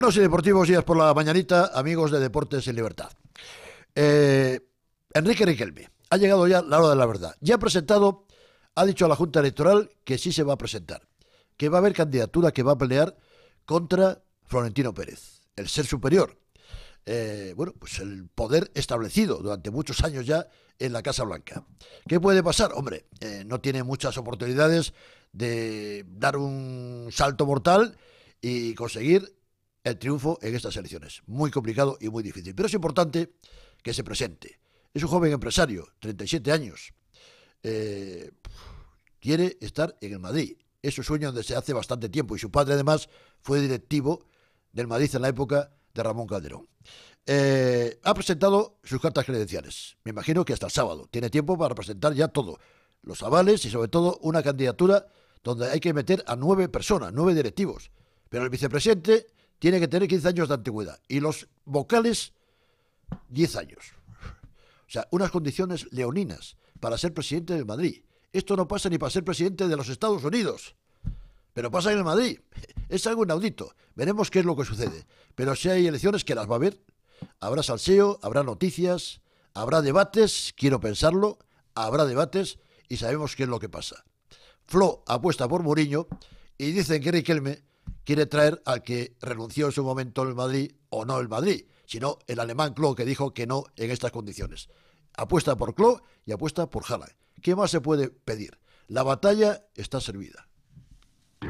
Buenos y deportivos días por la mañanita, amigos de Deportes en Libertad. Eh, Enrique Riquelme, ha llegado ya la hora de la verdad. Ya ha presentado, ha dicho a la Junta Electoral que sí se va a presentar, que va a haber candidatura que va a pelear contra Florentino Pérez, el ser superior. Bueno, pues el poder establecido durante muchos años ya en la Casa Blanca. ¿Qué puede pasar? Hombre, no tiene muchas oportunidades de dar un salto mortal y conseguir el triunfo en estas elecciones. Muy complicado y muy difícil. Pero es importante que se presente. Es un joven empresario, 37 años. Eh, Quiere estar en el Madrid. Es su sueño desde hace bastante tiempo. Y su padre, además, fue directivo del Madrid en la época de Ramón Calderón. Ha presentado sus cartas credenciales. Me imagino que hasta el sábado. Tiene tiempo para presentar ya todo. Los avales y, sobre todo, una candidatura donde hay que meter a 9 personas, 9 directivos. Pero el vicepresidente tiene que tener 15 años de antigüedad y los vocales 10 años. O sea, unas condiciones leoninas para ser presidente del Madrid. Esto no pasa ni para ser presidente de los Estados Unidos, pero pasa en el Madrid. Es algo inaudito. Veremos qué es lo que sucede. Pero si hay elecciones, que las va a haber, habrá salseo, habrá noticias, habrá debates, quiero pensarlo, habrá debates y sabemos qué es lo que pasa. Flo apuesta por Mourinho y dicen que Riquelme quiere traer al que renunció en su momento el Madrid, o no el Madrid, sino el alemán Klopp, que dijo que no en estas condiciones. Apuesta por Klopp y apuesta por Haaland. ¿Qué más se puede pedir? La batalla está servida.